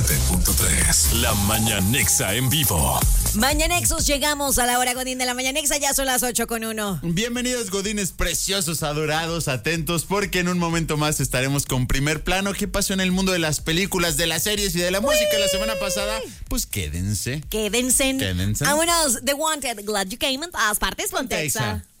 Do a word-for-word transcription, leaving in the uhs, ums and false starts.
noventa punto tres. La Mañanexa en vivo. Mañanexos, llegamos a la hora Godín de la Mañanexa, ya son las ocho con uno. Bienvenidos, Godines preciosos, adorados, atentos, porque en un momento más estaremos con Primer Plano. ¿Qué pasó en el mundo de las películas, de las series y de la música Uy. la semana pasada? Pues quédense. Quédense. Quédense. Vámonos, The Wanted, Glad You Came en todas partes, Pontexa.